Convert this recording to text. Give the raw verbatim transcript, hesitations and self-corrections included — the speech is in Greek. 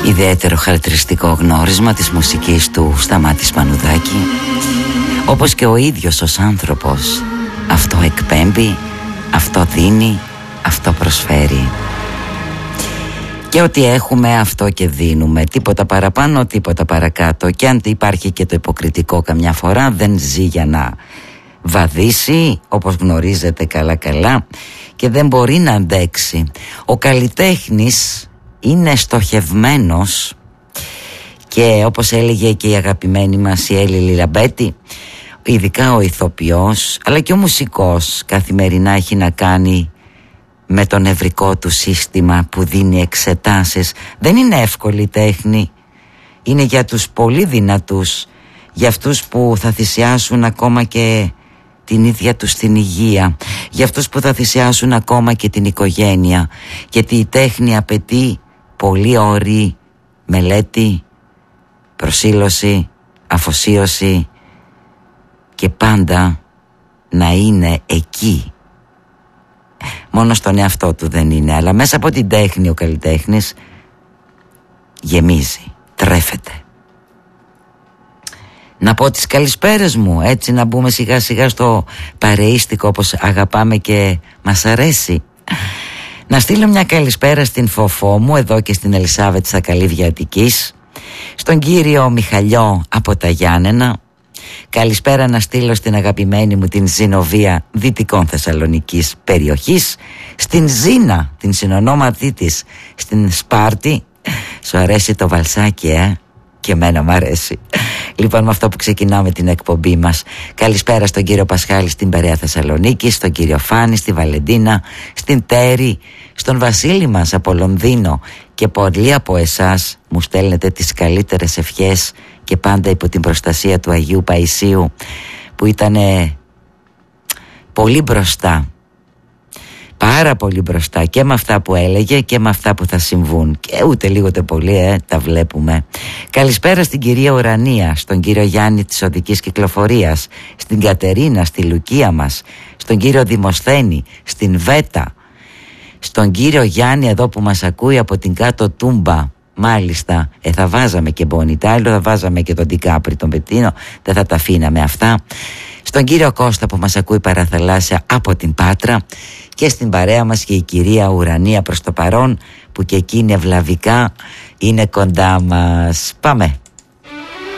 Ιδιαίτερο χαρακτηριστικό γνώρισμα της μουσικής του Σταμάτη Σπανουδάκη. Όπως και ο ίδιος ως άνθρωπος, αυτό εκπέμπει, αυτό δίνει, αυτό προσφέρει. Και ό,τι έχουμε αυτό και δίνουμε. Τίποτα παραπάνω, τίποτα παρακάτω. Και αν υπάρχει και το υποκριτικό καμιά φορά, δεν ζει για να βαδίσει, όπως γνωρίζετε καλά καλά, και δεν μπορεί να αντέξει. Ο καλλιτέχνης είναι στοχευμένος και, όπως έλεγε και η αγαπημένη μας η Έλλη Λαμπέτη, ειδικά ο ηθοποιός αλλά και ο μουσικός καθημερινά έχει να κάνει με το νευρικό του σύστημα που δίνει εξετάσεις. Δεν είναι εύκολη τέχνη. Είναι για τους πολύ δυνατούς, για αυτούς που θα θυσιάσουν ακόμα και την ίδια τους την υγεία, για αυτούς που θα θυσιάσουν ακόμα και την οικογένεια, γιατί η τέχνη απαιτεί πολύ όρη, μελέτη, προσήλωση, αφοσίωση και πάντα να είναι εκεί. Μόνο στον εαυτό του δεν είναι, αλλά μέσα από την τέχνη ο καλλιτέχνης γεμίζει, τρέφεται. Να πω τις καλησπέρες μου, έτσι να μπούμε σιγά σιγά στο παρεΐστικο όπως αγαπάμε και μας αρέσει. Να στείλω μια καλησπέρα στην Φοφό μου εδώ και στην Ελισάβετ στα Καλύβια Αττικής, στον κύριο Μιχαλιό από τα Γιάννενα. Καλησπέρα να στείλω στην αγαπημένη μου την Ζηνοβία Δυτικών Θεσσαλονικής περιοχής, στην Ζήνα, την συνονόματή της, στην Σπάρτη. Σου αρέσει το βαλσάκι, ε? Και εμένα μου αρέσει. Λοιπόν, με αυτό που ξεκινάμε την εκπομπή μας. Καλησπέρα στον κύριο Πασχάλη στην Περαία Θεσσαλονίκη, στον κύριο Φάνη στη Βαλεντίνα, στην Τέρη, στον Βασίλη μας από Λονδίνο. Και πολλοί από εσάς μου στέλνετε τις καλύτερες ευχές και πάντα υπό την προστασία του Αγίου Παϊσίου, που ήταν πολύ μπροστά, πάρα πολύ μπροστά και με αυτά που έλεγε και με αυτά που θα συμβούν, και ούτε λίγο ούτε πολύ ε, τα βλέπουμε. Καλησπέρα στην κυρία Ουρανία, στον κύριο Γιάννη της Οδικής Κυκλοφορίας, στην Κατερίνα στη Λουκία μας, στον κύριο Δημοσθένη στην Βέτα, στον κύριο Γιάννη εδώ που μας ακούει από την κάτω Τούμπα. Μάλιστα, ε, θα βάζαμε και Μπονιτάλο, θα βάζαμε και τον Ντικάπρι, τον Πετίνο, δεν θα τα αφήναμε αυτά. Στον κύριο Κώστα που μας ακούει παραθαλάσσια από την Πάτρα, και στην παρέα μας και η κυρία Ουρανία προς το παρόν, που και εκείνη ευλαβικά είναι κοντά μας. Πάμε.